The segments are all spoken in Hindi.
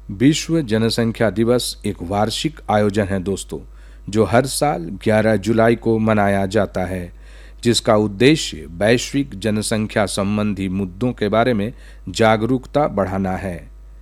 विश्व जनसंख्या दिवस एक वार्षिक आयोजन है दोस्तों, जो हर साल 11 जुलाई को मनाया जाता है, जिसका उद्देश्य वैश्विक जनसंख्या संबंधी मुद्दों के बारे में जागरूकता बढ़ाना है।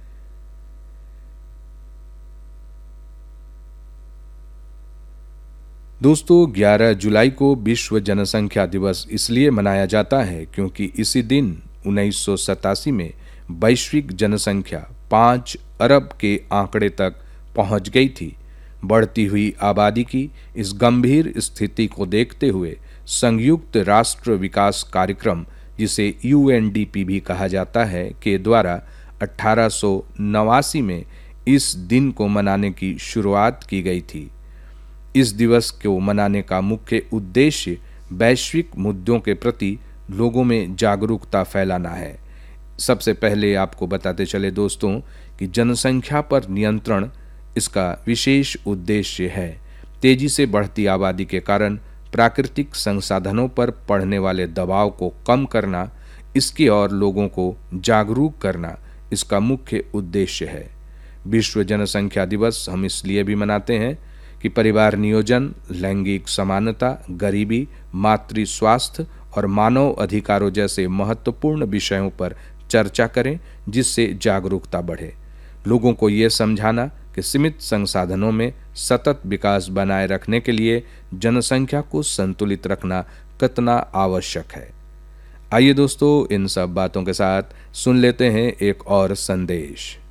दोस्तों, 11 जुलाई को विश्व जनसंख्या दिवस इसलिए मनाया जाता है क्योंकि इसी दिन 1987 में वैश्विक जनसंख्या 5 अरब के आंकड़े तक पहुंच गई थी। बढ़ती हुई आबादी की इस गंभीर स्थिति को देखते हुए संयुक्त राष्ट्र विकास कार्यक्रम, जिसे यूएनडीपी भी कहा जाता है, के द्वारा 1889 में इस दिन को मनाने की शुरुआत की गई थी। इस दिवस को मनाने का मुख्य उद्देश्य वैश्विक मुद्दों के प्रति लोगों में जागरूकता फैलाना है। सबसे पहले आपको बताते चले दोस्तों कि जनसंख्या पर नियंत्रण इसका विशेष उद्देश्य है। तेजी से बढ़ती आबादी के कारण प्राकृतिक संसाधनों पर पड़ने वाले दबाव को कम करना, इसकी ओर लोगों को जागरूक करना इसका मुख्य उद्देश्य है। विश्व जनसंख्या दिवस हम इसलिए भी मनाते हैं कि परिवार नियोजन, लैंगिक समानता, गरीबी, मातृ स्वास्थ्य और मानव अधिकारों जैसे महत्वपूर्ण विषयों पर चर्चा करें, जिससे जागरूकता बढ़े। लोगों को ये समझाना कि सीमित संसाधनों में सतत विकास बनाए रखने के लिए जनसंख्या को संतुलित रखना कितना आवश्यक है। आइए दोस्तों, इन सब बातों के साथ सुन लेते हैं एक और संदेश।